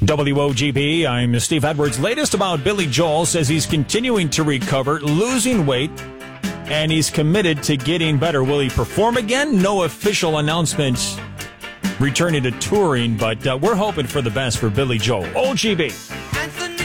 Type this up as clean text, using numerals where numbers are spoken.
WOGP, I'm Steve Edwards. Latest about Billy Joel says he's continuing to recover, losing weight, and he's committed to getting better. Will he perform again? No official announcements returning to touring, but we're hoping for the best for Billy Joel. OGB.